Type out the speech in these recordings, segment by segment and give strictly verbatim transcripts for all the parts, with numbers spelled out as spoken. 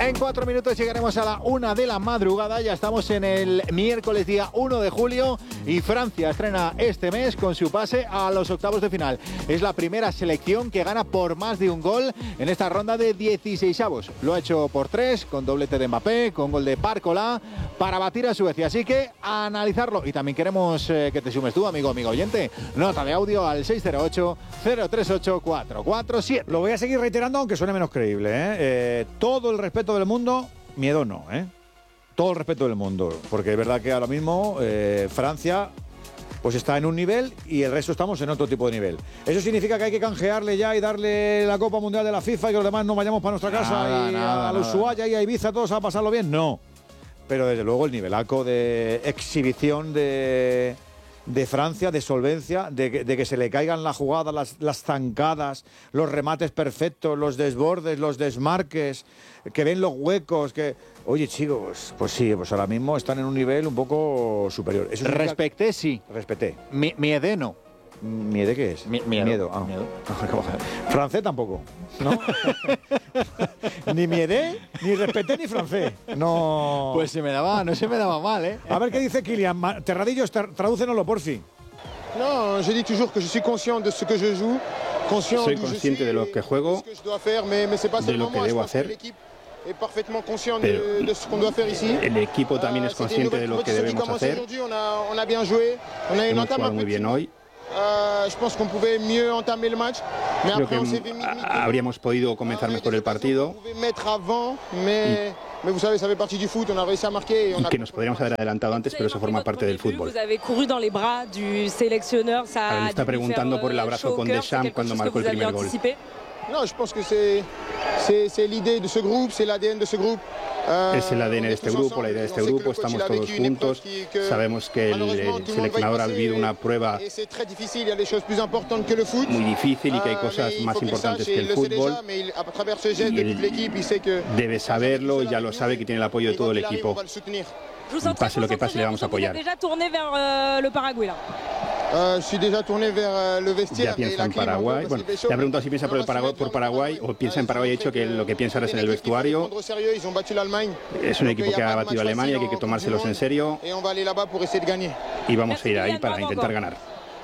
En cuatro minutos llegaremos a la una de la madrugada. Ya estamos en el miércoles día uno de julio y Francia estrena este mes con su pase a los octavos de final. Es la primera selección que gana por más de un gol en esta ronda de dieciseisavos. Lo ha hecho por tres, con doblete de Mbappé, con gol de Barcola, para batir a Suecia. Así que a analizarlo. Y también queremos eh, que te sumes tú, amigo, amigo oyente. Nota de audio al seis cero ocho, cero tres ocho, cuatro cuatro siete. Lo voy a seguir reiterando, aunque suene menos creíble, ¿eh? Eh, todo el respeto del mundo, miedo no, ¿eh? Todo el respeto del mundo, porque es verdad que ahora mismo eh, Francia pues está en un nivel y el resto estamos en otro tipo de nivel. ¿Eso significa que hay que canjearle ya y darle la Copa Mundial de la FIFA y que los demás no vayamos para nuestra casa Nada, y nada, a nada. Ushuaia y a Ibiza todos a pasarlo bien? No. Pero desde luego el nivelaco de exhibición de... de Francia, de solvencia, de que, de que se le caigan las jugadas, las, las zancadas, los remates perfectos, los desbordes, los desmarques, que ven los huecos, que... Oye, chicos, pues sí, pues ahora mismo están en un nivel un poco superior. Eso significa... Respeté, sí. Respeté. Mi, miedé, no. ¿Miede qué es? Mi, miedo. Miedo. Ah. Miedo. Francés tampoco, ¿no? Ni miedé, ni respeté, ni francés. No. Pues se me daba, no se me daba mal, ¿eh? A ver qué dice Kylian. Terradillos, tra tradúcenoslo, porfi. No, je dis toujours que je suis conscient de ce que je joue, conscient Soy d'où je consciente suis, de lo que juego, de ce que je dois faire, mais, mais c'est pas de lo seulement que moi, je debo pense que hacer. l'équipe est parfaitement conscient Pero de, de ce qu'on doit faire ici. el equipo también es Euh, c'était une consciente de lo que compétition qui debemos commence hacer. aujourd'hui, on a, on a bien joué, on a une Hemos entame un jugado muy peu bien timide. hoy. Euh, je pense qu'on pouvait mieux entamer le match, mais Creo après on s'est que fait mi- mi- a- habríamos podido comenzar on a mejor des el partido occasions qu'on pouvait mettre avant, mais, mais vous savez, ça fait partie du foot, on a réussi à marquer et on y a que nos podríamos haber adelantado antes, pero eso forma parte del fútbol. Vous avez couru dans les bras du sélectionneur, ça Ahora le a está dû lui preguntando faire, por el euh, abrazo chaud au con cœur, Deschamps c'est quelque cuando chose marcó que el vous aviez primer gol. anticipé. Non, je pense que c'est c'est c'est l'idée de ce groupe, c'est l'A D N de ce groupe. Euh, Es el A D N on de est este tous grupo, ensemble, la idea de on este sait que grupo, le coach, estamos il a todos vécu une épreuve juntos, qui- que sabemos que el, malheureusement, el tout le monde va y seleccionador ha passer, vivido una prueba et c'est très difficile, il y a des choses plus importantes que le foot. muy difícil y que hay Euh, cosas mais il más faut qu'il importantes sache, que et el il le sait fútbol. déjà, mais il- à travers ce geste Y de él toute l'équipe, il sait que debe saberlo y ya lo sabe, que tiene el apoyo de et todo quand el il arrive, on equipo. va le soutenir. Je vous sens Pase très lo que pase, concentré, le vamos a vous êtes apoyar. déjà tourné vers euh, le Paraguay là. Euh, je suis déjà tourné vers euh, le vestiaire Ya et piensa la en clim un peu Paraguay. parce Bueno, qu'il fait chaud. le ha preguntado si piensa por el Paraguay, por Paraguay o piensa en Paraguay. Ha dicho que lo que piensa ahora es en el vestuario. Ils ont battu l'Allemagne. Es un equipo que ha batido a Alemania, que hay que tomárselos en serio Et on va aller là-bas pour essayer de gagner. y vamos a ir ahí para intentar ganar.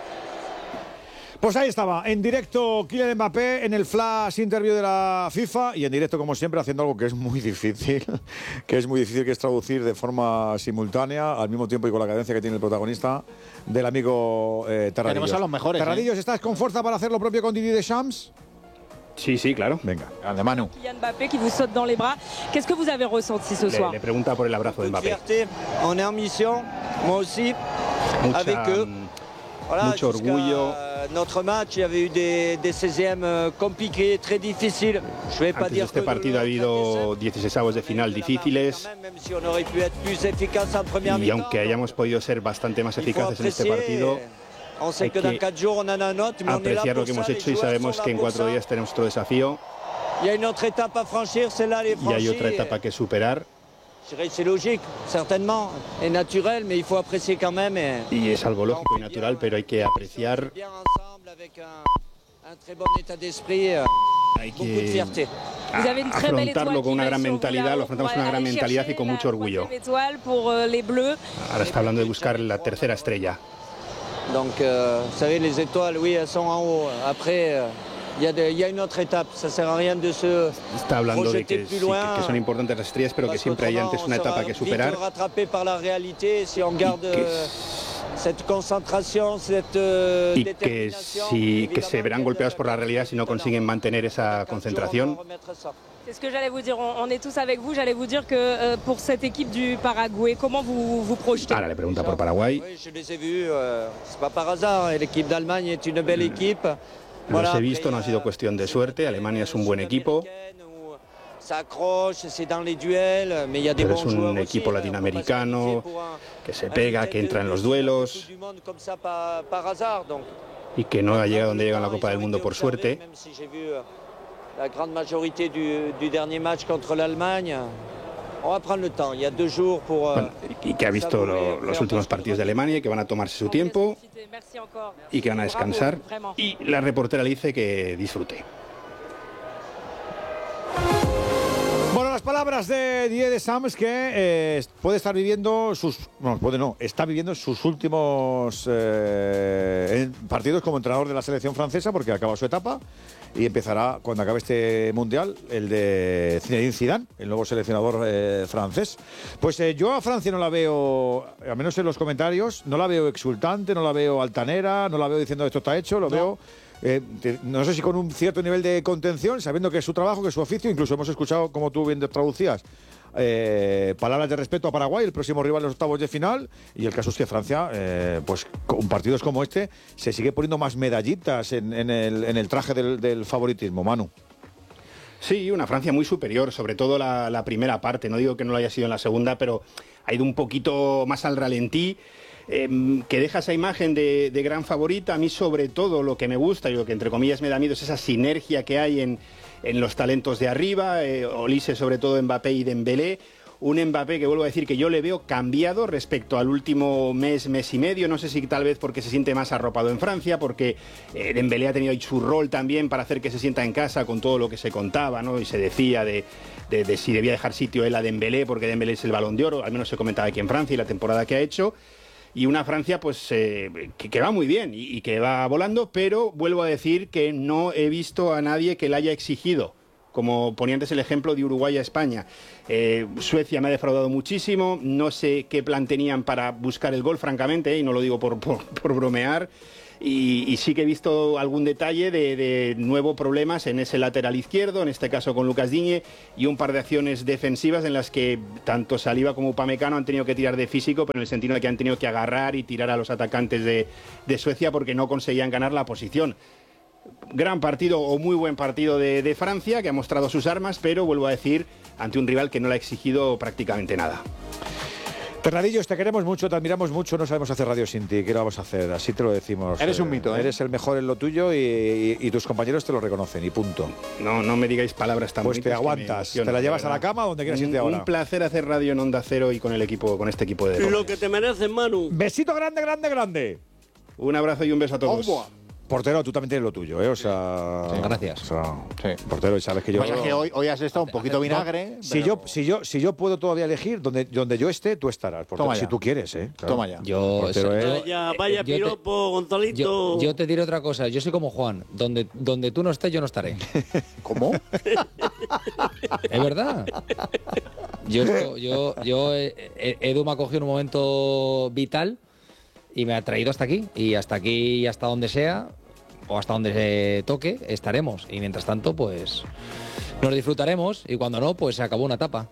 Pues ahí estaba, en directo Kylian Mbappé en el flash interview de la FIFA y en directo, como siempre, haciendo algo que es muy difícil, que es muy difícil, que es traducir de forma simultánea, al mismo tiempo y con la cadencia que tiene el protagonista, del amigo eh, Terradillos. Tenemos a los mejores, Terradillos, ¿eh? ¿estás con fuerza para hacer lo propio con Didier Deschamps? Sí, sí, claro. Venga. Grande Manu. Kylian Mbappé qui vous saute dans les bras. Qu'est-ce que vous avez ressenti ce Le, soir? le pregunta por el abrazo de Mbappé. On est en mission, moi aussi, Mucha, avec eux. Voilà, mucho jusqu'à, orgullo. euh, notre match, il y avait eu des, des seizièmes euh, compliqués, très difficiles. Je vais pas Antes de dire este que partido ha habido dieciseisavos de final difíciles même si on aurait pu être plus efficace en première y mi-temps. aunque hayamos podido ser bastante más Il faut eficaces en este apprécier. partido, On sait hay que dans que quatre jours on en a un autre, mais on est là apreciar pour lo que hemos ça, hecho les y joueurs sabemos sont que là en pour cuatro ça. días tenemos otro desafío Il y a une autre étape à franchir, celle-là elle est y franchie. hay otra etapa que superar. Je dirais que c'est logique, certainement, et naturel, mais il faut apprécier quand même. Et... Y es algo lógico y natural, pero hay que apreciar, Bien ensemble avec un, un très bon état d'esprit, euh, hay beaucoup de que fierté. Vous avez une très belle étoile afrontarlo con una qui gran va sur vous mentalidad, là-haut lo afrontamos pour con una gran aller mentalidad y chercher con la mucho orgullo. troisième étoile pour euh, les Bleus. Ahora está hablando de buscar la tercera estrella. Donc, euh, vous savez, les étoiles, oui, elles sont en haut. Après, euh, il y a de- il y a une autre étape. Ça sert à rien de se Está hablando de projeter que, plus sí, loin. que, que son importantes las estrellas, pero que parce siempre hay qu'autrement, antes on una sera etapa que vite superar. rattrapé par la réalité si on garde que euh, cette concentration, cette euh, Y que, détermination. si, que se Évidemment, verán golpeados por la realidad si no consiguen mantener esa Quatre jours, on concentración. va remettre ça. C'est ce que j'allais vous dire. On, on est tous avec vous. J'allais vous dire que euh, pour cette équipe du Paraguay, comment vous vous projetez? Ahora le pregunta por Paraguay. Oui, je les ai vus. Euh, c'est pas par hasard. Et l'équipe d'Allemagne est une belle équipe. Los he visto, no ha sido cuestión de suerte. Alemania es un buen equipo, Ça accroche, c'est dans les duels, mais il y a des pero bons es un joueurs equipo aussi, hein. latinoamericano On va pas se qualifier que se pour un- pega, un que week-end entra en de- los de duelos Coupe du Monde comme ça par, par hasard, donc. y que no ha llegado donde llega en la Copa del Mundo por suerte. Même si j'ai vu euh, la grande majorité du, du dernier match contre l'Allemagne, on va prendre le temps. Il y a deux jours pour. euh, Bueno, y que ha visto lo- los últimos partidos de Alemania y que van a tomarse su tiempo Merci encore. y que van a descansar. Bravo, vraiment. Y la reportera le dice que disfrute. Bueno, las palabras palabras de Didier Deschamps, que eh, puede estar viviendo sus... No, puede no, está viviendo sus últimos eh, partidos como entrenador de la selección francesa, porque acaba su etapa y empezará, cuando acabe este Mundial, el de Zinedine Zidane, el nuevo seleccionador eh, francés. Pues eh, yo a Francia no la veo, al menos en los comentarios, no la veo exultante, no la veo altanera, no la veo diciendo esto está hecho, lo no. veo... Eh, te, no sé si con un cierto nivel de contención, sabiendo que es su trabajo, que es su oficio. Incluso hemos escuchado, como tú bien traducías, eh, palabras de respeto a Paraguay, el próximo rival de los octavos de final. Y el caso es que Francia, eh, pues con partidos como este, se sigue poniendo más medallitas en, en, el, en el traje del, del favoritismo. Manu. Sí, una Francia muy superior, sobre todo la, la primera parte. No digo que no lo haya sido en la segunda, pero ha ido un poquito más al ralentí. Eh, que deja esa imagen de, de gran favorita. A mí, sobre todo, lo que me gusta y lo que entre comillas me da miedo es esa sinergia que hay en, en los talentos de arriba, eh, Olise, sobre todo Mbappé y Dembélé. Un Mbappé que vuelvo a decir que yo le veo cambiado respecto al último mes, mes y medio. No sé si tal vez porque se siente más arropado en Francia, porque eh, Dembélé ha tenido ahí su rol también para hacer que se sienta en casa con todo lo que se contaba, ¿no? Y se decía de, de, de si debía dejar sitio él a Dembélé, porque Dembélé es el Balón de Oro, al menos se comentaba aquí en Francia y la temporada que ha hecho. Y una Francia pues eh, que, que va muy bien y, y que va volando, pero vuelvo a decir que no he visto a nadie que le haya exigido, como ponía antes el ejemplo de Uruguay a España. Eh, Suecia me ha defraudado muchísimo, no sé qué plan tenían para buscar el gol, francamente, eh, y no lo digo por, por, por bromear. Y, y sí que he visto algún detalle de, de nuevos problemas en ese lateral izquierdo, en este caso con Lucas Digne, y un par de acciones defensivas en las que tanto Saliba como Upamecano han tenido que tirar de físico, pero en el sentido de que han tenido que agarrar y tirar a los atacantes de, de Suecia porque no conseguían ganar la posición. Gran partido o muy buen partido de, de Francia, que ha mostrado sus armas, pero vuelvo a decir, ante un rival que no le ha exigido prácticamente nada. Terradillos, te queremos mucho, te admiramos mucho, no sabemos hacer radio sin ti. ¿Qué lo vamos a hacer? Así te lo decimos. Eres un mito, ¿eh? Eres el mejor en lo tuyo y, y, y tus compañeros te lo reconocen y punto. No, no me digáis palabras tan bonitas. Pues te aguantas, te la llevas a la cama donde quieras irte ahora. Un placer hacer radio en Onda Cero y con el equipo, con este equipo de... Lo que te mereces, Manu. Besito grande, grande, grande. Un abrazo y un beso a todos. Oh, portero, tú también tienes lo tuyo, ¿eh? O sea... Sí, gracias. O sea, sí. Portero, y sabes que yo... Pues es que hoy, hoy has estado un poquito vinagre. No, si, pero... yo, si, yo, si yo puedo todavía elegir, donde, donde yo esté, tú estarás. Portero, si tú quieres, ¿eh? Claro. Toma ya. Yo, portero, yo, ¿eh? Vaya, vaya yo piropo, te, Gonzalito. Yo, yo te diré otra cosa. Yo soy como Juan. Donde, donde tú no estés, yo no estaré. ¿Cómo? Es verdad. Yo, esto, yo, yo Edu me ha cogido en un momento vital y me ha traído hasta aquí. Y hasta aquí y hasta donde sea, o hasta donde se toque, estaremos. Y mientras tanto, pues nos disfrutaremos. Y cuando no, pues se acabó una etapa.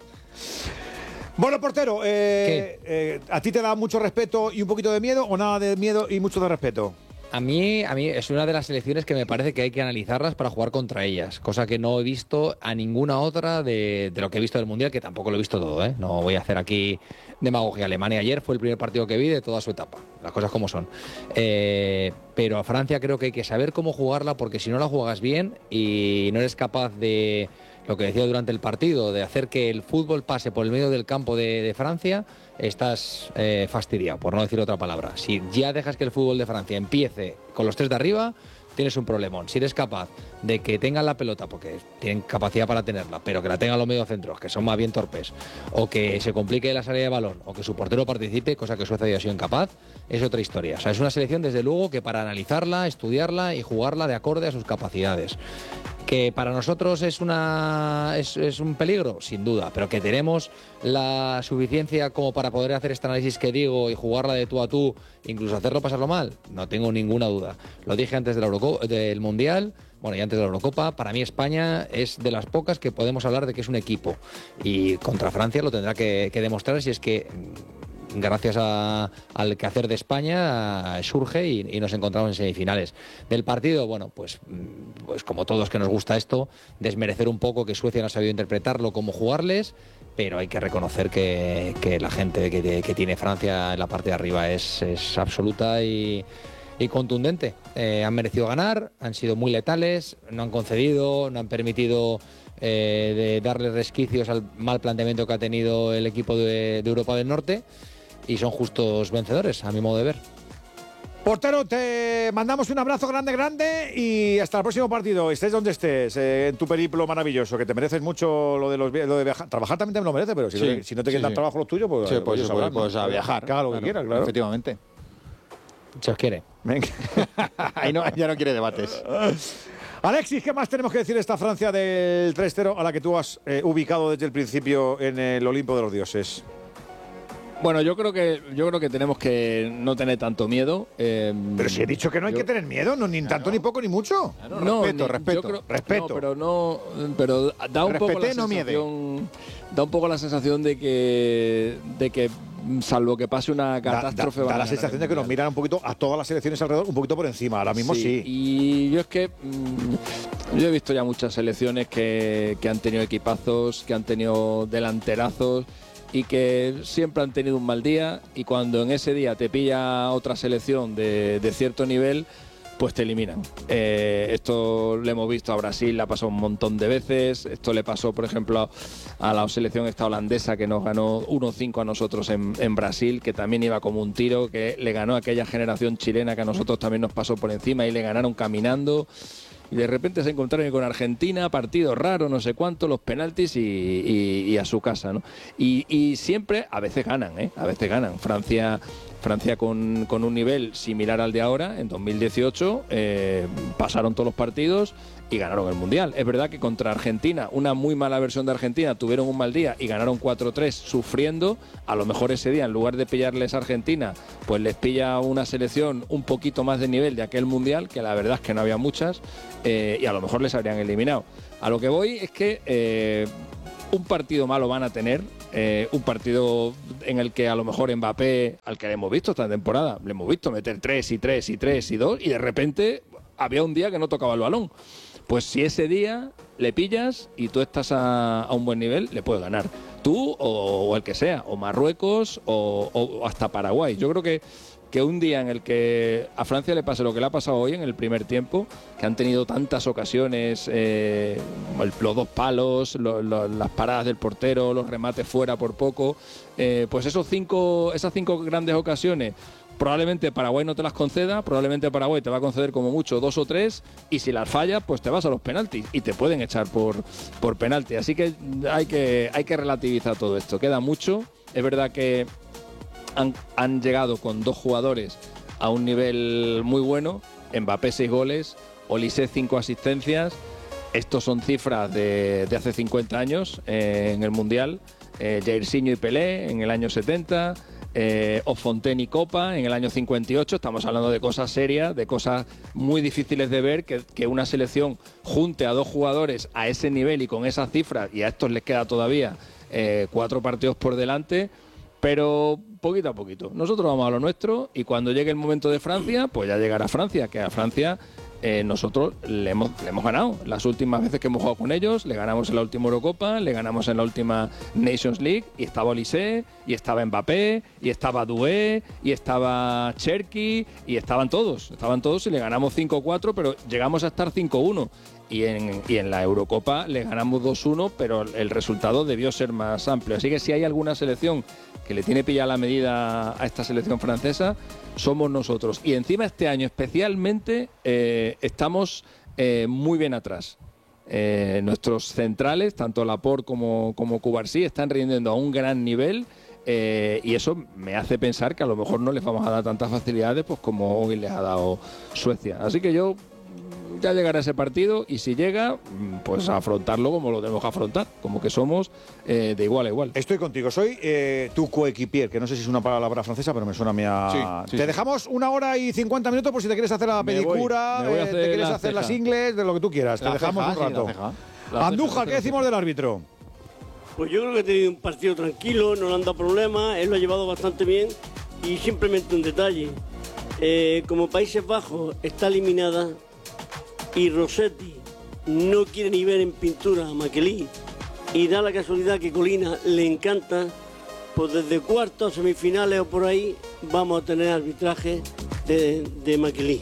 Bueno, portero, eh, eh, ¿a ti te da mucho respeto y un poquito de miedo o nada de miedo y mucho de respeto? A mí, a mí es una de las selecciones que me parece que hay que analizarlas para jugar contra ellas, cosa que no he visto a ninguna otra de, de lo que he visto del Mundial, que tampoco lo he visto todo, ¿eh? No voy a hacer aquí demagogia. Alemania ayer fue el primer partido que vi de toda su etapa, las cosas como son. Eh, pero a Francia creo que hay que saber cómo jugarla, porque si no la juegas bien y no eres capaz de, lo que decía durante el partido, de hacer que el fútbol pase por el medio del campo de, de Francia, estás eh, fastidiado, por no decir otra palabra. Si ya dejas que el fútbol de Francia empiece con los tres de arriba, tienes un problemón. Si eres capaz de que tengan la pelota, porque tienen capacidad para tenerla, pero que la tengan los mediocentros, que son más bien torpes, o que se complique la salida de balón, o que su portero participe, cosa que Suecia ha sido incapaz, es otra historia. O sea, es una selección, desde luego, que para analizarla, estudiarla y jugarla de acorde a sus capacidades. ¿Que para nosotros es, una, es, es un peligro? Sin duda, pero que tenemos la suficiencia como para poder hacer este análisis que digo y jugarla de tú a tú, incluso hacerlo pasarlo mal, no tengo ninguna duda. Lo dije antes de la Eurocopa, del Mundial, bueno, y antes de la Eurocopa. Para mí España es de las pocas que podemos hablar de que es un equipo, y contra Francia lo tendrá que, que demostrar, si es que gracias a, al quehacer de España surge y, y nos encontramos en semifinales. Del partido, bueno, pues, pues como todos que nos gusta esto, desmerecer un poco que Suecia no ha sabido interpretarlo, cómo jugarles, pero hay que reconocer que, que la gente que, que tiene Francia en la parte de arriba es, es absoluta y, y contundente. Eh, han merecido ganar, han sido muy letales, no han concedido, no han permitido eh, de darle resquicios al mal planteamiento que ha tenido el equipo de, de Europa del Norte, y son justos vencedores, a mi modo de ver. Portero, te mandamos un abrazo grande, grande y hasta el próximo partido. Estés donde estés, eh, en tu periplo maravilloso, que te mereces mucho lo de los lo de viajar. Trabajar también te lo mereces, pero si, sí, no, te, si no te sí, quieres dar trabajo los tuyos, pues, sí, pues, pues, pues, pues a viajar. Que haga lo claro, que quiera, claro. Efectivamente. Se os quiere. Venga. Ahí no, ya no quiere debates. Alexis, ¿qué más tenemos que decir de esta Francia del tres cero a la que tú has eh, ubicado desde el principio en el Olimpo de los Dioses? Bueno, yo creo que yo creo que tenemos que no tener tanto miedo. Eh, pero si he dicho que no hay yo, que tener miedo, no, ni claro. tanto ni poco ni mucho. Claro, no, respeto, ni, respeto, creo, respeto. No, pero no, pero da un Respete, poco la no sensación, da un poco la sensación de que de que salvo que pase una catástrofe, da, da, da la sensación de que nos miran un poquito a todas las selecciones alrededor, un poquito por encima. Ahora mismo sí. sí. Y yo es que mmm, yo he visto ya muchas selecciones que, que han tenido equipazos, que han tenido delanterazos y que siempre han tenido un mal día, y cuando en ese día te pilla otra selección de, de cierto nivel, pues te eliminan. Eh, esto lo hemos visto a Brasil, le ha pasado un montón de veces. Esto le pasó, por ejemplo, a la selección esta holandesa que nos ganó uno cinco a nosotros en, en Brasil, que también iba como un tiro, que le ganó a aquella generación chilena que a nosotros también nos pasó por encima y le ganaron caminando. Y de repente se encontraron con Argentina, partido raro, no sé cuánto, los penaltis y, y, y a su casa, ¿no? Y, y siempre, a veces ganan, ¿eh? A veces ganan. Francia, Francia con, con un nivel similar al de ahora, en dos mil dieciocho, eh, pasaron todos los partidos y ganaron el Mundial. Es verdad que contra Argentina, una muy mala versión de Argentina, tuvieron un mal día y ganaron cuatro tres sufriendo. A lo mejor ese día, en lugar de pillarles a Argentina, pues les pilla una selección un poquito más de nivel de aquel Mundial, que la verdad es que no había muchas, eh, y a lo mejor les habrían eliminado. A lo que voy es que eh, un partido malo van a tener, eh, un partido en el que a lo mejor Mbappé, al que le hemos visto esta temporada, le hemos visto meter tres y tres y tres y dos, y de repente había un día que no tocaba el balón. Pues si ese día le pillas y tú estás a, a un buen nivel, le puedes ganar. Tú o, o el que sea, o Marruecos o, o hasta Paraguay. Yo creo que, que un día en el que a Francia le pase lo que le ha pasado hoy en el primer tiempo, que han tenido tantas ocasiones, eh, los dos palos, lo, lo, las paradas del portero, los remates fuera por poco, eh, pues esos cinco, esas cinco grandes ocasiones, probablemente Paraguay no te las conceda, probablemente Paraguay te va a conceder como mucho dos o tres, y si las fallas, pues te vas a los penaltis y te pueden echar por, por penalti. Así que hay que hay que relativizar todo esto. Queda mucho. Es verdad que han, han llegado con dos jugadores a un nivel muy bueno. Mbappé seis goles, Olise cinco asistencias. Estos son cifras de, de hace cincuenta años eh, en el Mundial. Eh, Jairzinho y Pelé en el año setenta. Eh, o Fontaine y Copa en el año cincuenta y ocho. Estamos hablando de cosas serias, de cosas muy difíciles de ver, que, que una selección junte a dos jugadores a ese nivel y con esas cifras, y a estos les queda todavía eh, cuatro partidos por delante, pero poquito a poquito. Nosotros vamos a lo nuestro, y cuando llegue el momento de Francia, pues ya llegará Francia, que a Francia eh, nosotros le hemos, le hemos ganado. Las últimas veces que hemos jugado con ellos, le ganamos en la última Eurocopa, le ganamos en la última Nations League, y estaba Olise, y estaba Mbappé, y estaba Doué, y estaba Cherki, y estaban todos, estaban todos y le ganamos cinco cuatro, pero llegamos a estar cinco uno. Y en, y en la Eurocopa le ganamos dos uno, pero el resultado debió ser más amplio. Así que si hay alguna selección que le tiene pillada la medida a esta selección francesa, somos nosotros. Y encima este año especialmente eh, estamos eh, muy bien atrás. Eh, nuestros centrales, tanto Laporte como, como Cubarsí, están rindiendo a un gran nivel. Eh, y eso me hace pensar que a lo mejor no les vamos a dar tantas facilidades pues como hoy les ha dado Suecia. Así que yo... ya llegará ese partido, y si llega, pues a afrontarlo como lo tenemos que afrontar, como que somos eh, de igual a igual. Estoy contigo, soy eh, tu coequipier, que no sé si es una palabra francesa, pero me suena a mí a... Sí, sí, te sí. Dejamos una hora y cincuenta minutos por si te quieres hacer la pedicura, me voy, me voy a hacer eh, te quieres la hacer ceja. las ingles, de lo que tú quieras. La te dejamos ceja, un rato. Sí, Andújar, ¿qué decimos del árbitro? Pues yo creo que ha tenido un partido tranquilo, no le han dado problemas, él lo ha llevado bastante bien, y simplemente un detalle. Eh, como Países Bajos está eliminada y Rossetti no quiere ni ver en pintura a Makelí, y da la casualidad que Colina le encanta, pues desde cuartos, semifinales o por ahí vamos a tener arbitraje de, de Makelí.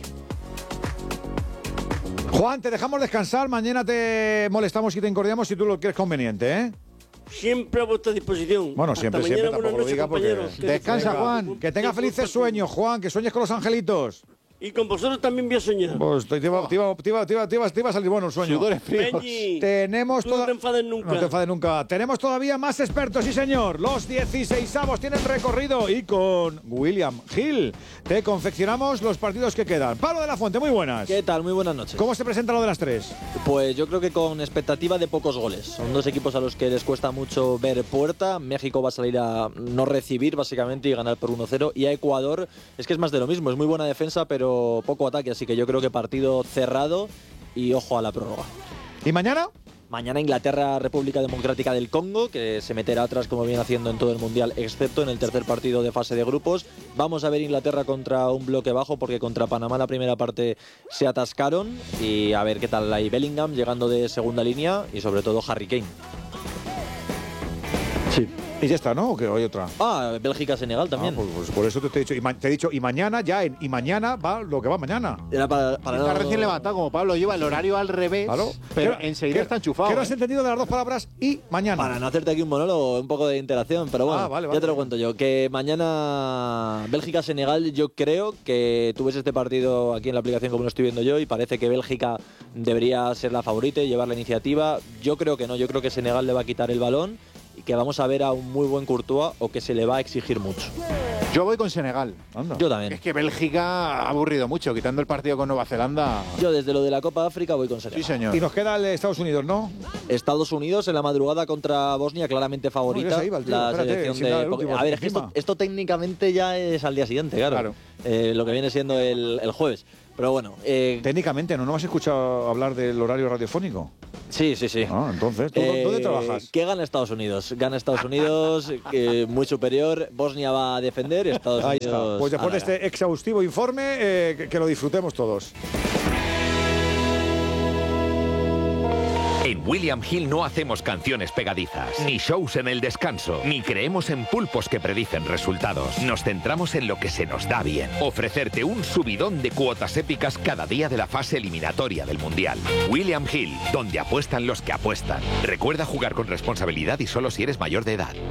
Juan, te dejamos descansar, mañana te molestamos y te encordiamos si tú lo quieres conveniente, ¿eh? siempre a vuestra disposición. Bueno, siempre, Hasta siempre, mañana, buenas tampoco lo noches, diga porque... compañeros. Que Descansa, disfrutéis. Juan. Que tenga felices sueños, Juan. Que sueñes con los angelitos. Y con vosotros también voy a soñar. Pues te iba, te iba, te iba, te iba, te iba, te iba a salir bueno el sueño. Sudores fríos. Benji, Tenemos tú no toda- te enfades nunca. No te enfades nunca. Tenemos todavía más expertos, sí señor. Los dieciseisavos tienen recorrido y con William Hill te confeccionamos los partidos que quedan. Pablo de la Fuente, muy buenas. ¿Qué tal? Muy buenas noches. ¿Cómo se presenta lo de las tres? Pues yo creo que con expectativa de pocos goles. Son dos equipos a los que les cuesta mucho ver puerta. México va a salir a no recibir básicamente y ganar por uno cero. Y a Ecuador es que es más de lo mismo. Es muy buena defensa pero poco ataque. Así que yo creo que partido cerrado y ojo a la prórroga. ¿Y mañana? Mañana Inglaterra, República Democrática del Congo, que se meterá atrás como viene haciendo en todo el Mundial, excepto en el tercer partido de fase de grupos. Vamos a ver Inglaterra contra un bloque bajo, porque contra Panamá la primera parte se atascaron. Y a ver qué tal ahí Bellingham llegando de segunda línea y sobre todo Harry Kane. Sí. Y ya está, ¿no? ¿O que hay otra? Ah, Bélgica-Senegal también. Ah, pues, pues por eso te, te he dicho. Y ma- te he dicho, y mañana ya, en, y mañana va lo que va mañana. Era para, para Está no- recién levantado, como Pablo lleva el horario al revés, Claro. pero ¿Qué- enseguida qué- está enchufado. ¿Qué no ¿eh? has entendido de las dos palabras y mañana? Para no hacerte aquí un monólogo, un poco de interacción, pero bueno, Ah, vale, ya vale. te lo cuento yo. Que mañana Bélgica-Senegal, yo creo que tú ves este partido aquí en la aplicación como lo estoy viendo yo y parece que Bélgica debería ser la favorita y llevar la iniciativa. Yo creo que no, yo creo que Senegal le va a quitar el balón y que vamos a ver a un muy buen Courtois o que se le va a exigir mucho. Yo voy con Senegal. Anda. Yo también. Es que Bélgica ha aburrido mucho, quitando el partido con Nueva Zelanda. Yo desde lo de la Copa de África voy con Sí, Senegal. señor. Y nos queda el de Estados Unidos, ¿no? Estados Unidos en la madrugada contra Bosnia, claramente No, favorita. ya se iba el tío, la espérate, selección sin dar el de. último, A ver, es que encima. esto, esto técnicamente ya es al día siguiente, claro. Claro. Eh, lo que viene siendo el, el jueves. Pero bueno, eh, Técnicamente, ¿no? ¿No has escuchado hablar del horario radiofónico? sí, sí, sí. Ah, entonces, ¿tú Eh, ¿dónde trabajas? ¿Qué gana Estados Unidos? Gana Estados Unidos, eh, muy superior. Bosnia va a defender, Estados Ahí Unidos. está. Pues después de ganará. este exhaustivo informe, eh, que, que lo disfrutemos todos. En William Hill no hacemos canciones pegadizas, ni shows en el descanso, ni creemos en pulpos que predicen resultados. Nos centramos en lo que se nos da bien. Ofrecerte un subidón de cuotas épicas cada día de la fase eliminatoria del Mundial. William Hill, donde apuestan los que apuestan. Recuerda jugar con responsabilidad y solo si eres mayor de edad.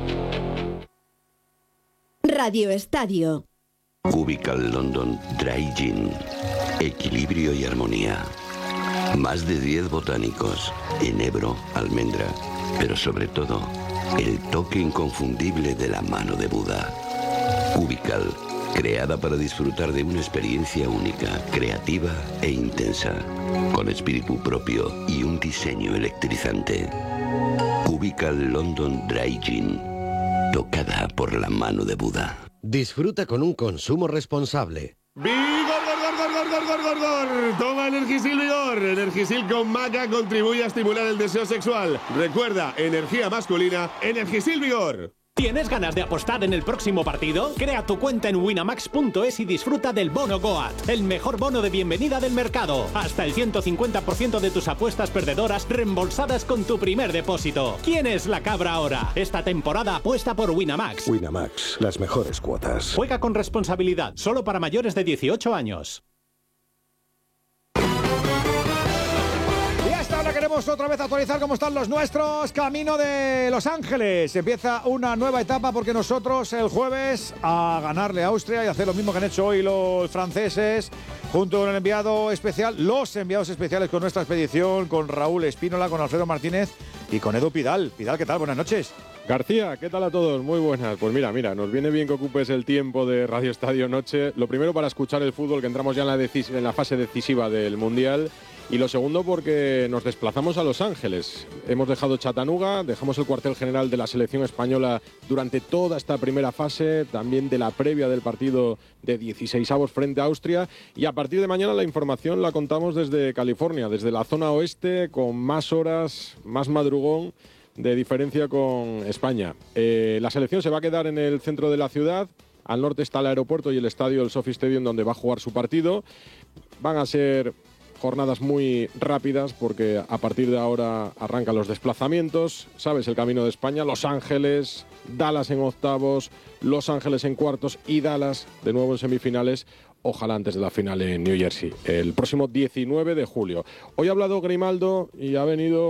Radio Estadio. Cubical London Dry Gin. Equilibrio y armonía. Más de diez botánicos, enebro, almendra, pero sobre todo, el toque inconfundible de la mano de Buda. Cubical, creada para disfrutar de una experiencia única, creativa e intensa, con espíritu propio y un diseño electrizante. Cubical London Dry Gin, tocada por la mano de Buda. Disfruta con un consumo responsable. ¡Vigor, gor, gor, gor, gor, gor, gor, gor! Toma Energisil Vigor. Energisil con maca contribuye a estimular el deseo sexual. Recuerda, energía masculina, Energisil Vigor. ¿Tienes ganas de apostar en el próximo partido? Crea tu cuenta en winamax punto es y disfruta del bono Goat, el mejor bono de bienvenida del mercado. Hasta el ciento cincuenta por ciento de tus apuestas perdedoras reembolsadas con tu primer depósito. ¿Quién es la cabra ahora? Esta temporada apuesta por Winamax. Winamax, las mejores cuotas. Juega con responsabilidad, solo para mayores de dieciocho años. Y hasta ahora queremos otra vez actualizar cómo están los nuestros. Camino de Los Ángeles. Empieza una nueva etapa porque nosotros el jueves a ganarle a Austria y hacer lo mismo que han hecho hoy los franceses, junto con el enviado especial, los enviados especiales con nuestra expedición, con Raúl Espínola, con Alfredo Martínez y con Edu Pidal. Pidal, ¿qué tal? Buenas noches. García, ¿qué tal a todos? Muy buenas. Pues mira, mira, nos viene bien que ocupes el tiempo de Radio Estadio Noche. Lo primero para escuchar el fútbol, que entramos ya en la, decis- en la fase decisiva del Mundial. Y lo segundo porque nos desplazamos a Los Ángeles. Hemos dejado Chattanooga, dejamos el cuartel general de la selección española durante toda esta primera fase, también de la previa del partido de dieciseisavos frente a Austria. Y a partir de mañana la información la contamos desde California, desde la zona oeste, con más horas, más madrugón de diferencia con España. Eh, la selección se va a quedar en el centro de la ciudad. Al norte está el aeropuerto y el estadio, el Sophie Stadium, donde va a jugar su partido. Van a ser jornadas muy rápidas porque a partir de ahora arrancan los desplazamientos. Sabes el camino de España: Los Ángeles, Dallas en octavos, Los Ángeles en cuartos y Dallas de nuevo en semifinales. Ojalá antes de la final en New Jersey, el próximo diecinueve de julio. Hoy ha hablado Grimaldo y ha venido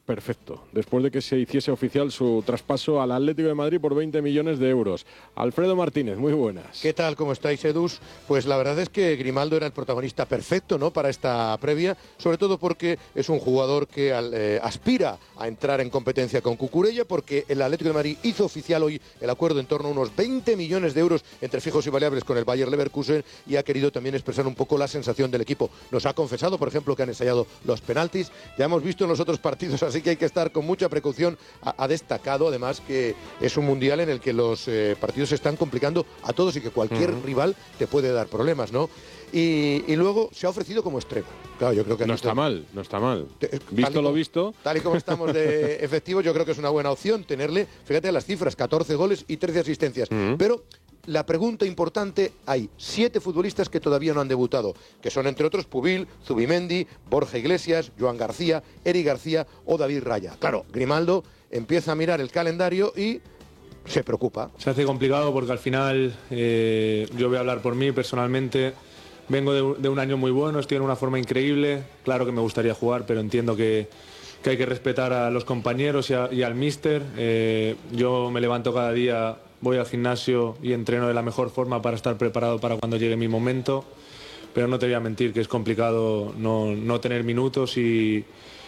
perfecto, después de que se hiciese oficial su traspaso al Atlético de Madrid por veinte millones de euros. Alfredo Martínez, muy buenas. ¿Qué tal? ¿Cómo estáis, Edus? Pues la verdad es que Grimaldo era el protagonista perfecto, ¿no?, para esta previa, sobre todo porque es un jugador que eh, aspira a entrar en competencia con Cucurella, porque el Atlético de Madrid hizo oficial hoy el acuerdo en torno a unos veinte millones de euros entre fijos y variables con el Bayer Leverkusen, y ha querido también expresar un poco la sensación del equipo. Nos ha confesado, por ejemplo, que han ensayado los penaltis. Ya hemos visto en los otros partidos, así que hay que estar con mucha precaución. Ha, ha destacado además que es un mundial en el que los eh, partidos se están complicando a todos y que cualquier uh-huh. rival te puede dar problemas, ¿no? Y, y luego se ha ofrecido como extremo. Claro, yo creo que no está te... mal, no está mal. Te, visto como, lo visto. Tal y como estamos de efectivos, yo creo que es una buena opción tenerle, fíjate las cifras, catorce goles y trece asistencias. Uh-huh. Pero la pregunta importante, hay siete futbolistas que todavía no han debutado, que son entre otros Pubil, Zubimendi, Borja Iglesias, Joan García, Eric García o David Raya. Claro, Grimaldo empieza a mirar el calendario y se preocupa. Se hace complicado porque al final, eh, yo voy a hablar por mí personalmente, vengo de, de un año muy bueno, estoy en una forma increíble, claro que me gustaría jugar, pero entiendo que, que hay que respetar a los compañeros y, a, y al míster. Eh, yo me levanto cada día, voy al gimnasio y entreno de la mejor forma para estar preparado para cuando llegue mi momento, pero no te voy a mentir que es complicado no, no tener minutos y,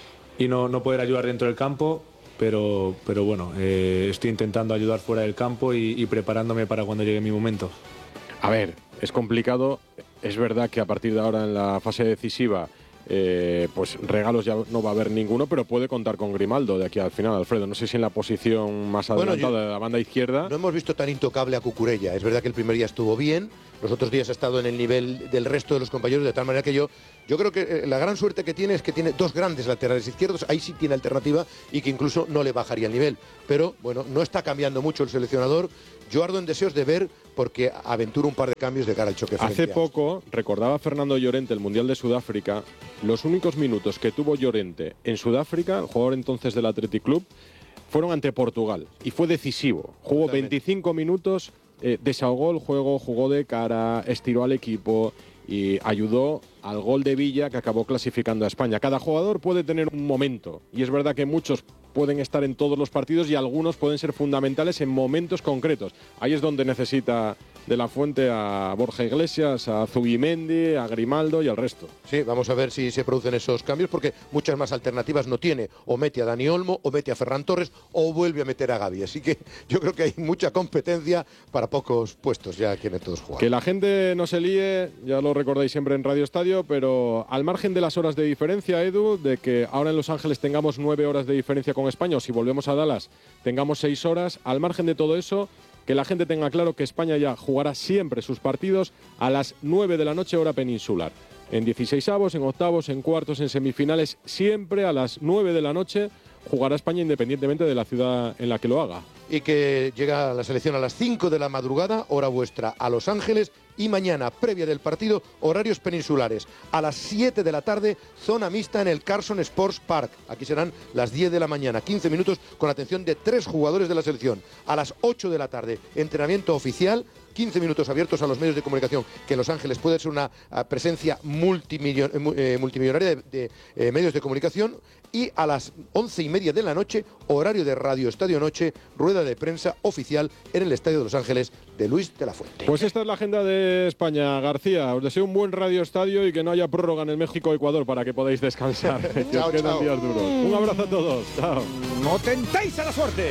y no, no poder ayudar dentro del campo. Pero, pero bueno, eh, estoy intentando ayudar fuera del campo y, y preparándome para cuando llegue mi momento. A ver, es complicado. Es verdad que a partir de ahora en la fase decisiva, eh, pues regalos ya no va a haber ninguno, pero puede contar con Grimaldo de aquí al final, Alfredo. No sé si en la posición más adelantada bueno, yo, de la banda izquierda. No hemos visto tan intocable a Cucurella. Es verdad que el primer día estuvo bien, los otros días ha estado en el nivel del resto de los compañeros, de tal manera que yo, yo creo que la gran suerte que tiene es que tiene dos grandes laterales izquierdos, ahí sí tiene alternativa y que incluso no le bajaría el nivel. Pero bueno, no está cambiando mucho el seleccionador. Yo ardo en deseos de ver, porque aventura un par de cambios de cara al choque frente. Hace poco, recordaba Fernando Llorente el Mundial de Sudáfrica, los únicos minutos que tuvo Llorente en Sudáfrica, el jugador entonces del Athletic Club, fueron ante Portugal y fue decisivo. Jugó Totalmente. veinticinco minutos, eh, desahogó el juego, jugó de cara, estiró al equipo y ayudó al gol de Villa que acabó clasificando a España. Cada jugador puede tener un momento y es verdad que muchos pueden estar en todos los partidos y algunos pueden ser fundamentales en momentos concretos. Ahí es donde necesita de la Fuente a Borja Iglesias, a Zubimendi, a Grimaldo y al resto. Sí, vamos a ver si se producen esos cambios, porque muchas más alternativas no tiene. O mete a Dani Olmo, o mete a Ferran Torres, o vuelve a meter a Gavi. Así que yo creo que hay mucha competencia para pocos puestos ya quieren todos jugar. Que la gente no se líe, ya lo recordáis siempre en Radio Estadio, pero al margen de las horas de diferencia, Edu, de que ahora en Los Ángeles tengamos nueve horas de diferencia con España, o si volvemos a Dallas tengamos seis horas, al margen de todo eso, que la gente tenga claro que España ya jugará siempre sus partidos a las nueve de la noche hora peninsular. En dieciseisavos, en octavos, en cuartos, en semifinales, siempre a las nueve de la noche jugará España independientemente de la ciudad en la que lo haga. Y que llega la selección a las cinco de la madrugada, hora vuestra, a Los Ángeles, y mañana, previa del partido, horarios peninsulares. A las siete de la tarde, zona mixta en el Carson Sports Park. Aquí serán las diez de la mañana, quince minutos con atención de tres jugadores de la selección. A las ocho de la tarde, entrenamiento oficial, quince minutos abiertos a los medios de comunicación, que en Los Ángeles puede ser una uh, presencia multimillon, eh, multimillonaria de, de eh, medios de comunicación. Y a las once y media de la noche, horario de Radio Estadio Noche, rueda de prensa oficial en el Estadio de Los Ángeles de Luis de la Fuente. Pues esta es la agenda de España, García. Os deseo un buen Radio Estadio y que no haya prórroga en el México-Ecuador para que podáis descansar. Que os quedan días duros. Un abrazo a todos. Chao. No tentéis a la suerte.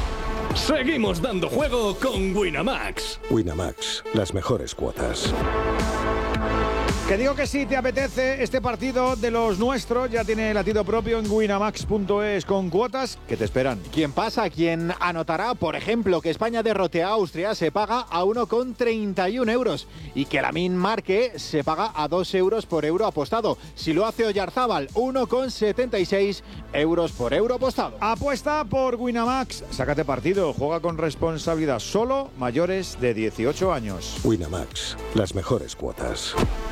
Seguimos dando juego con Winamax. Winamax, las mejores cuotas. Que digo que si te apetece este partido de los nuestros, ya tiene latido propio en winamax punto es con cuotas que te esperan. ¿Quién pasa? ¿Quién anotará? Por ejemplo, que España derrote a Austria se paga a uno con treinta y un euros y que Lamine marque se paga a dos euros por euro apostado. Si lo hace Oyarzábal, uno con setenta y seis euros por euro apostado. Apuesta por Winamax. Sácate partido, juega con responsabilidad, solo mayores de dieciocho años. Winamax, las mejores cuotas.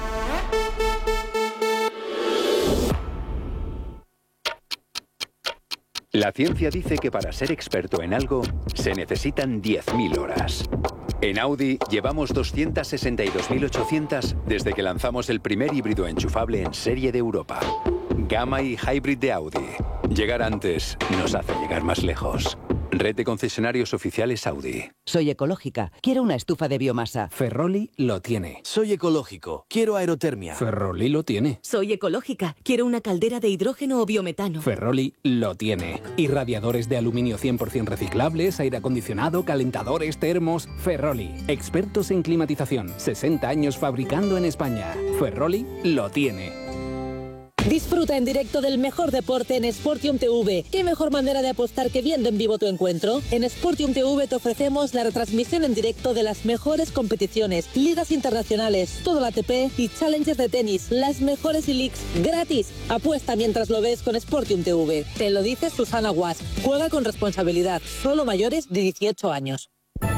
La ciencia dice que para ser experto en algo se necesitan diez mil horas. En Audi llevamos doscientas sesenta y dos mil ochocientas desde que lanzamos el primer híbrido enchufable en serie de Europa. Gama y Hybrid de Audi. Llegar antes nos hace llegar más lejos. Red de concesionarios oficiales Audi. Soy ecológica. Quiero una estufa de biomasa. Ferroli lo tiene. Soy ecológico. Quiero aerotermia. Ferroli lo tiene. Soy ecológica. Quiero una caldera de hidrógeno o biometano. Ferroli lo tiene. Irradiadores de aluminio cien por ciento reciclables, aire acondicionado, calentadores, termos. Ferroli. Expertos en climatización. sesenta años fabricando en España. Ferroli lo tiene. Disfruta en directo del mejor deporte en Sportium T V. ¿Qué mejor manera de apostar que viendo en vivo tu encuentro? En Sportium T V te ofrecemos la retransmisión en directo de las mejores competiciones, ligas internacionales, todo la A T P y challenges de tenis, las mejores e-leagues, gratis. Apuesta mientras lo ves con Sportium T V. Te lo dice Susana Guas. Juega con responsabilidad. Solo mayores de dieciocho años.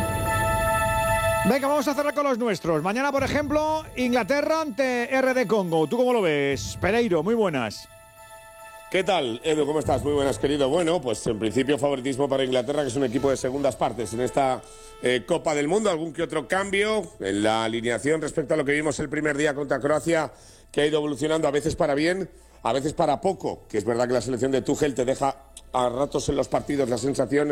Venga, vamos a cerrar con los nuestros. Mañana, por ejemplo, Inglaterra ante R D Congo. ¿Tú cómo lo ves? Pereiro, muy buenas. ¿Qué tal, Edu? ¿Cómo estás? Muy buenas, querido. Bueno, pues en principio favoritismo para Inglaterra, que es un equipo de segundas partes en esta eh, Copa del Mundo. Algún que otro cambio en la alineación respecto a lo que vimos el primer día contra Croacia, que ha ido evolucionando a veces para bien, a veces para poco. Que es verdad que la selección de Tuchel te deja a ratos en los partidos la sensación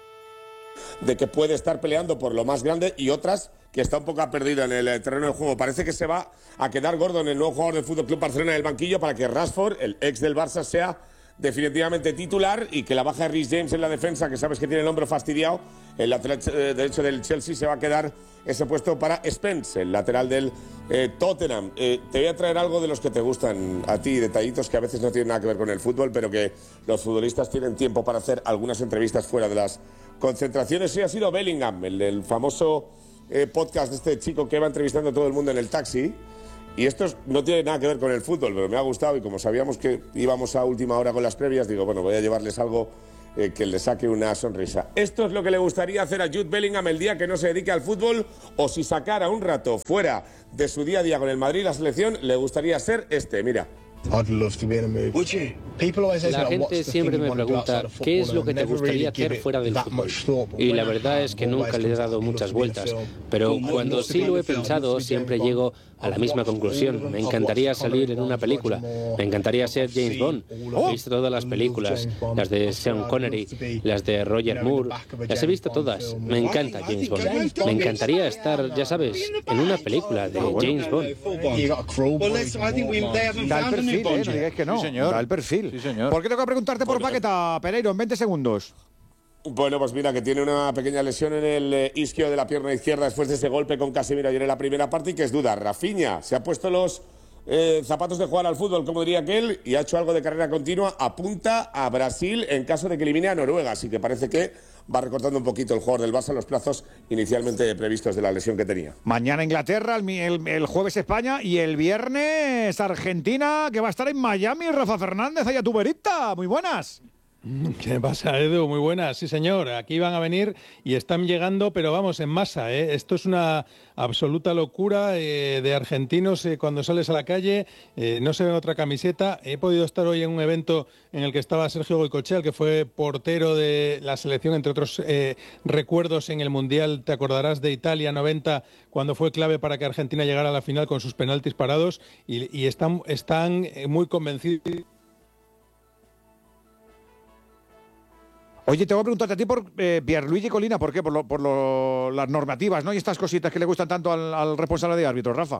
de que puede estar peleando por lo más grande, y otras que está un poco perdida en el terreno de juego. Parece que se va a quedar Gordon, el nuevo jugador del F C Barcelona, en el banquillo, para que Rashford, el ex del Barça, sea definitivamente titular, y que la baja de Reece James en la defensa, que sabes que tiene el hombro fastidiado, el lateral eh, derecho del Chelsea, se va a quedar ese puesto para Spence, el lateral del eh, Tottenham. Eh, te voy a traer algo de los que te gustan a ti, detallitos que a veces no tienen nada que ver con el fútbol, pero que los futbolistas tienen tiempo para hacer algunas entrevistas fuera de las concentraciones. Sí, ha sido Bellingham, el, el famoso eh, podcast de este chico que va entrevistando a todo el mundo en el taxi. Y esto no tiene nada que ver con el fútbol, pero me ha gustado, y como sabíamos que íbamos a última hora con las previas, digo, bueno, voy a llevarles algo eh, que le saque una sonrisa. Esto es lo que le gustaría hacer a Jude Bellingham el día que no se dedique al fútbol, o si sacara un rato fuera de su día a día con el Madrid y la selección, le gustaría ser este, mira. La gente siempre me pregunta qué es lo que te gustaría hacer fuera del fútbol. Y la verdad es que nunca le he dado muchas vueltas. Pero cuando sí lo he pensado, siempre llego a la misma conclusión. Me encantaría salir en una película. Me encantaría ser James Bond. He visto todas las películas, las de Sean Connery, las de Roger Moore. Las he visto todas. Me encanta James Bond. Me encantaría estar, ya sabes, en una película de James Bond. Da el perfil, ¿eh? No digáis que no. Sí, señor. Da el perfil. Sí, señor. ¿Por qué tengo que preguntarte por Paqueta, Pereiro, en veinte segundos? Bueno, pues mira, que tiene una pequeña lesión en el eh, isquio de la pierna izquierda después de ese golpe con Casemiro ayer en la primera parte, y que es duda. Rafinha se ha puesto los eh, zapatos de jugar al fútbol, como diría aquel, y ha hecho algo de carrera continua. Apunta a Brasil en caso de que elimine a Noruega, así que parece que va recortando un poquito el jugador del Barça los plazos inicialmente previstos de la lesión que tenía. Mañana Inglaterra, el, el, el jueves España, y el viernes Argentina, que va a estar en Miami. Rafa Fernández, allá tu verita. Muy buenas. ¿Qué pasa, Edu? Muy buenas, sí señor. Aquí van a venir y están llegando, pero vamos, en masa, ¿eh? Esto es una absoluta locura eh, de argentinos. Eh, cuando sales a la calle eh, no se ve otra camiseta. He podido estar hoy en un evento en el que estaba Sergio Goycochea, que fue portero de la selección, entre otros eh, recuerdos en el Mundial, te acordarás, de Italia noventa, cuando fue clave para que Argentina llegara a la final con sus penaltis parados, y, y están, están muy convencidos. Oye, te voy a preguntarte a ti por eh, Pierluigi Colina. ¿Por qué? Por, lo, por lo, las normativas, ¿no? Y estas cositas que le gustan tanto al, al responsable de árbitro, Rafa.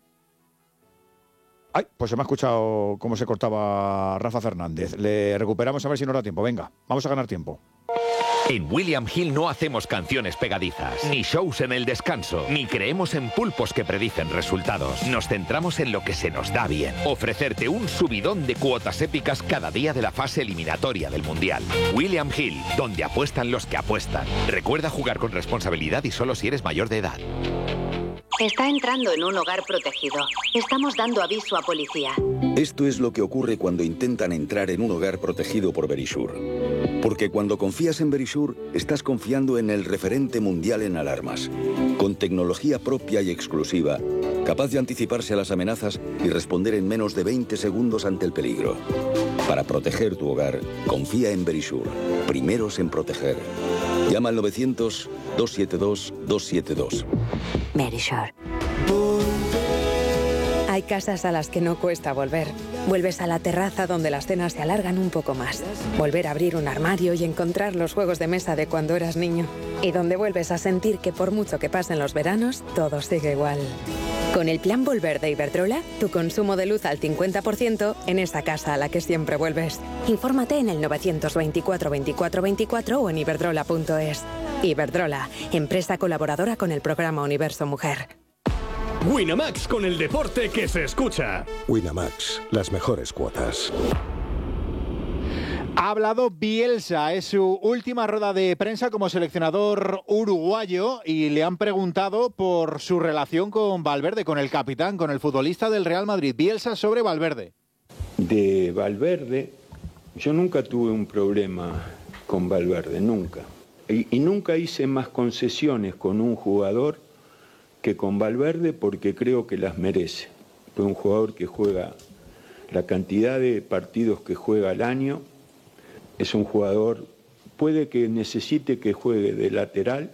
Ay, pues se me ha escuchado cómo se cortaba Rafa Fernández. Le recuperamos a ver si nos da tiempo. Venga, vamos a ganar tiempo. En William Hill no hacemos canciones pegadizas, ni shows en el descanso, ni creemos en pulpos que predicen resultados. Nos centramos en lo que se nos da bien. Ofrecerte un subidón de cuotas épicas cada día de la fase eliminatoria del Mundial. William Hill, donde apuestan los que apuestan. Recuerda jugar con responsabilidad y solo si eres mayor de edad. Está entrando en un hogar protegido. Estamos dando aviso a policía. Esto es lo que ocurre cuando intentan entrar en un hogar protegido por Verisure. Porque cuando confías en Verisure, estás confiando en el referente mundial en alarmas. Con tecnología propia y exclusiva, capaz de anticiparse a las amenazas y responder en menos de veinte segundos ante el peligro. Para proteger tu hogar, confía en Verisure. Primeros en proteger. Llama al novecientos, dos siete dos, dos siete dos. Verisure. Hay casas a las que no cuesta volver. Vuelves a la terraza donde las cenas se alargan un poco más. Volver a abrir un armario y encontrar los juegos de mesa de cuando eras niño. Y donde vuelves a sentir que por mucho que pasen los veranos, todo sigue igual. Con el plan Volver de Iberdrola, tu consumo de luz al cincuenta por ciento en esa casa a la que siempre vuelves. Infórmate en el novecientos veinticuatro veinticuatro veinticuatro o en iberdrola punto es. Iberdrola, empresa colaboradora con el programa Universo Mujer. Winamax, con el deporte que se escucha. Winamax, las mejores cuotas. Ha hablado Bielsa, es su última rueda de prensa como seleccionador uruguayo y le han preguntado por su relación con Valverde, con el capitán, con el futbolista del Real Madrid. Bielsa sobre Valverde. De Valverde, yo nunca tuve un problema con Valverde, nunca. Y, y nunca hice más concesiones con un jugador que con Valverde porque creo que las merece. Fue un jugador que juega la cantidad de partidos que juega al año. Es un jugador, puede que necesite que juegue de lateral.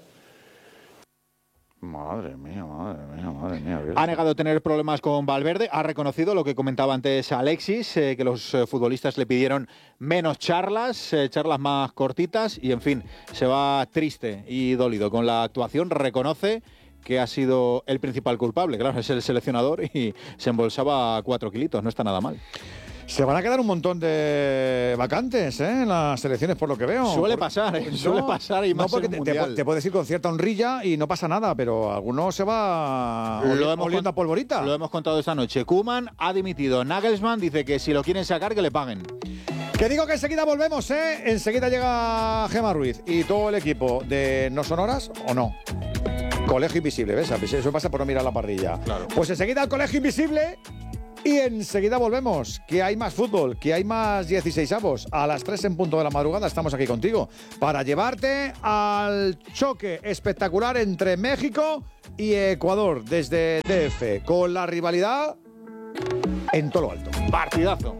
Madre mía, madre mía, madre mía. Ha negado tener problemas con Valverde, ha reconocido lo que comentaba antes Alexis, eh, que los eh, futbolistas le pidieron menos charlas, eh, charlas más cortitas y, en fin, se va triste y dolido con la actuación. Reconoce que ha sido el principal culpable, claro, es el seleccionador y se embolsaba cuatro kilitos, no está nada mal. Se van a quedar un montón de vacantes ¿eh? en las selecciones, por lo que veo. Suele pasar, ¿eh? No, suele pasar y más no, porque en un te, te, mundial. te puedes ir con cierta honrilla y no pasa nada, pero alguno se va Lo hemos oliendo a polvorita. Lo hemos contado esta noche. Koeman ha dimitido. Nagelsmann dice que si lo quieren sacar, que le paguen. Que digo que enseguida volvemos, ¿eh? Enseguida llega Gemma Ruiz y todo el equipo de ¿No son horas o no? Colegio Invisible, ¿ves? Eso pasa por no mirar la parrilla. Claro. Pues enseguida el Colegio Invisible y enseguida volvemos. Que hay más fútbol, que hay más dieciseisavos. A las tres en punto de la madrugada estamos aquí contigo para llevarte al choque espectacular entre México y Ecuador desde D F, con la rivalidad en todo lo alto. Partidazo.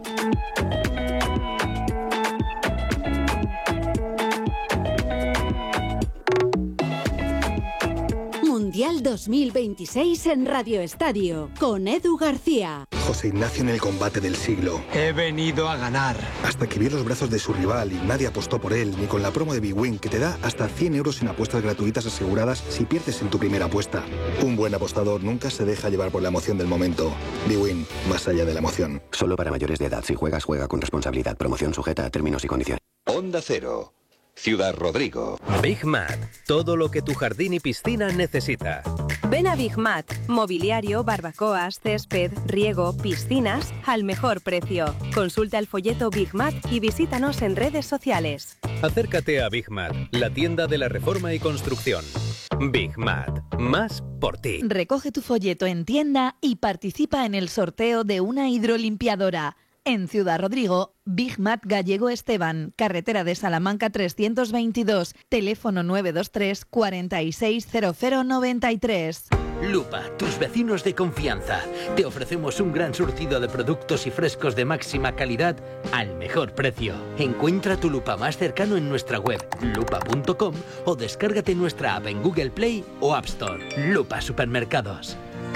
Mundial dos mil veintiséis en Radio Estadio, con Edu García. José Ignacio en el combate del siglo. He venido a ganar. Hasta que vio los brazos de su rival y nadie apostó por él, ni con la promo de Big Win, que te da hasta cien euros en apuestas gratuitas aseguradas si pierdes en tu primera apuesta. Un buen apostador nunca se deja llevar por la emoción del momento. Big Win, más allá de la emoción. Solo para mayores de edad. Si juegas, juega con responsabilidad. Promoción sujeta a términos y condiciones. Onda Cero. Ciudad Rodrigo. Big Mat, todo lo que tu jardín y piscina necesita. Ven a Big Mat, mobiliario, barbacoas, césped, riego, piscinas, al mejor precio. Consulta el folleto Big Mat y visítanos en redes sociales. Acércate a Big Mat, la tienda de la reforma y construcción. Big Mat, más por ti. Recoge tu folleto en tienda y participa en el sorteo de una hidrolimpiadora. En Ciudad Rodrigo, Big Mat Gallego Esteban, carretera de Salamanca trescientos veintidós, teléfono nueve dos tres, cuarenta y seis, cero cero noventa y tres. Lupa, tus vecinos de confianza. Te ofrecemos un gran surtido de productos y frescos de máxima calidad al mejor precio. Encuentra tu Lupa más cercano en nuestra web lupa punto com o descárgate nuestra app en Google Play o App Store. Lupa Supermercados.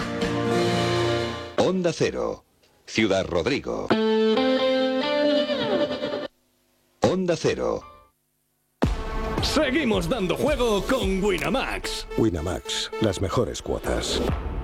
Onda Cero. Ciudad Rodrigo. Onda Cero. Seguimos dando juego con Winamax. Winamax, las mejores cuotas.